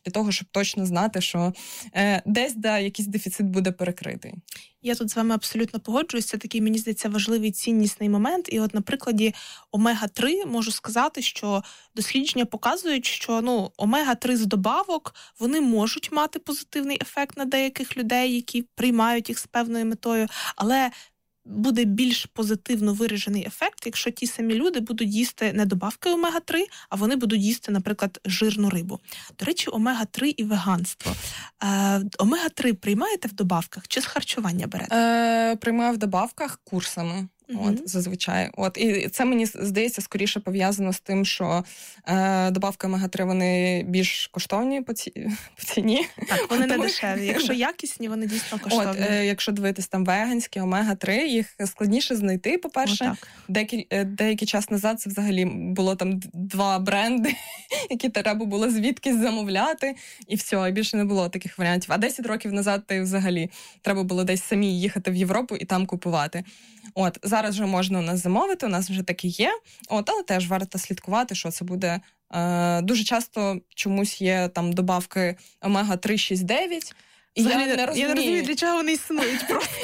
для того, щоб точно знати, що десь якийсь дефіцит буде перекритий. Я тут з вами абсолютно погоджуюсь. Це такий, мені здається, важливий ціннісний момент. І от на прикладі омега-3 можу сказати, що дослідження показують, що омега-3 з добавок, вони можуть мати позитивний ефект на деяких людей, які приймають їх з певною метою, але буде більш позитивно виражений ефект, якщо ті самі люди будуть їсти не добавки омега-3, а вони будуть їсти, наприклад, жирну рибу. До речі, омега-3 і веганство. Омега-3 приймаєте в добавках чи з харчування берете? Приймаю в добавках курсами. Зазвичай. І це, мені здається, скоріше пов'язано з тим, що добавки омега-3, вони більш коштовні по ціні. Так, вони не дешеві. Якщо якісні, вони дійсно коштовні. Якщо дивитись там веганські, омега-3, їх складніше знайти, по-перше. Деякий час назад це взагалі було там 2 бренди, які треба було звідкись замовляти, і все, і більше не було таких варіантів. А 10 років назад взагалі треба було десь самі їхати в Європу і там купувати. Зараз вже можна у нас замовити, у нас вже таке є, але теж варто слідкувати, що це буде. Дуже часто чомусь є там добавки омега-3, 6, 9. І я не розумію, для чого вони існують просто.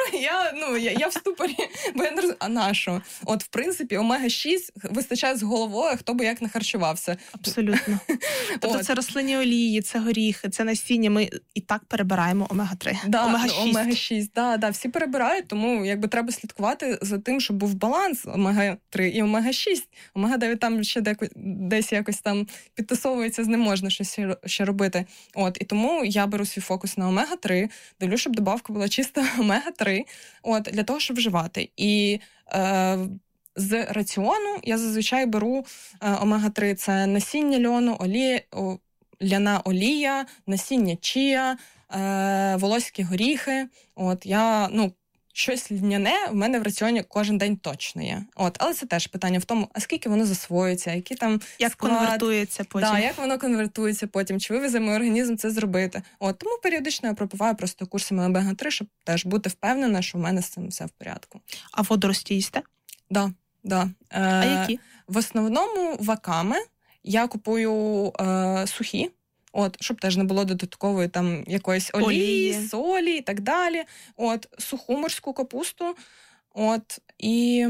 Я в ступорі, бо я не розумію, а на що? В принципі, омега-6 вистачає з головою, хто би як не харчувався. Абсолютно. Тобто це рослинні олії, це горіхи, це насіння, ми і так перебираємо омега-3. Омега-6, всі перебирають, тому треба слідкувати за тим, щоб був баланс омега-3 і омега-6. Омега-9 там ще десь якось там підтасовується, з ним можна щось ще робити. І тому я беру свій фокус на омега-3, дивлюсь, щоб добавка була чиста омега-3, для того, щоб вживати. І з раціону я зазвичай беру омега-3, це насіння льону, ляна олія, насіння чія, волоські горіхи. Щось льняне в мене в раціоні кожен день точно є. Але це теж питання в тому, а скільки воно засвоюється, який там як склад, конвертується потім. Як воно конвертується потім, чи вивезе мій організм це зробити. Тому періодично я пропиваю просто курсами омега-3, щоб теж бути впевнена, що в мене з цим все в порядку. А водорості їсте? Да. А які? В основному ваками я купую сухі. Щоб теж не було додаткової там якоїсь олії, солі і так далі. Суху морську капусту. І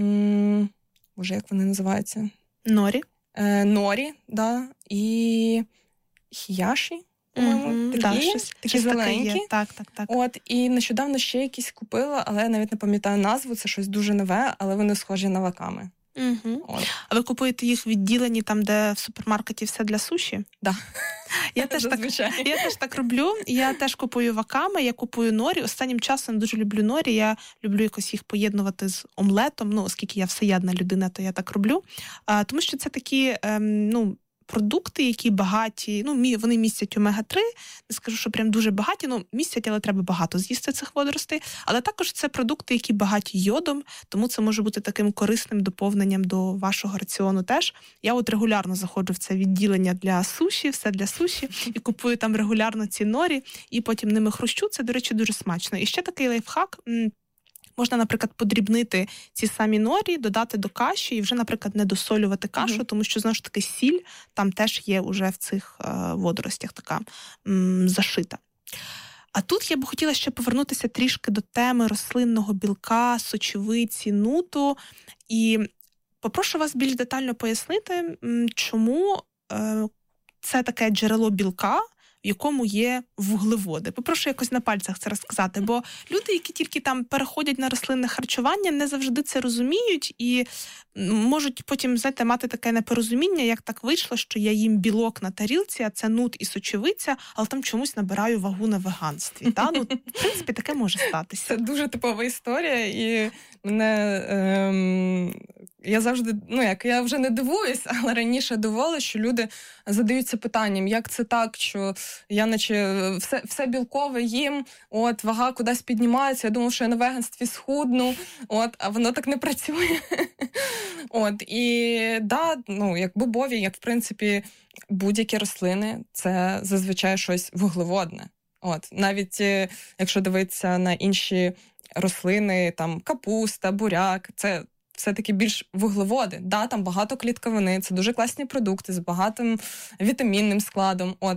боже, як вони називаються? Норі. Норі, да. І хіяші, по-моєму, такі зелененькі. Так. І нещодавно ще якісь купила, але я навіть не пам'ятаю назву, це щось дуже нове, але вони схожі на ваками. А ви купуєте їх відділені там, де в супермаркеті все для суші? Да. Я теж так роблю. Я теж купую ваками, я купую норі. Останнім часом дуже люблю норі. Я люблю якось їх поєднувати з омлетом. Оскільки я всеядна людина, то я так роблю. Тому що це такі, продукти, які багаті, вони містять омега-3, не скажу, що прям дуже багаті, містять, але треба багато з'їсти цих водоростей. Але також це продукти, які багаті йодом, тому це може бути таким корисним доповненням до вашого раціону теж. Я регулярно заходжу в це відділення для суші, все для суші, і купую там регулярно ці норі, і потім ними хрущу. Це, до речі, дуже смачно. І ще такий лайфхак – можна, наприклад, подрібнити ці самі норі, додати до каші і вже, наприклад, не досолювати кашу, тому що, знову ж таки, сіль там теж є уже в цих водоростях така зашита. А тут я б хотіла ще повернутися трішки до теми рослинного білка, сочевиці, нуту. І попрошу вас більш детально пояснити, чому це таке джерело білка, в якому є вуглеводи. Попрошу якось на пальцях це розказати, бо люди, які тільки там переходять на рослинне харчування, не завжди це розуміють і можуть потім, мати таке непорозуміння, як так вийшло, що я їм білок на тарілці, а це нут і сочевиця, але там чомусь набираю вагу на веганстві. В принципі, таке може статися. Це дуже типова історія, і мене... Я завжди, я вже не дивуюсь, але раніше дивувалася, що люди задаються питанням, як це так, що я наче все білкове їм, вага кудись піднімається, я думав, що я на веганстві схудну, а воно так не працює. І як бобові, як в принципі будь-які рослини, це зазвичай щось вуглеводне. Навіть якщо дивитися на інші рослини, там капуста, буряк, це все-таки більш вуглеводи. Там багато клітковини, це дуже класні продукти з багатим вітамінним складом.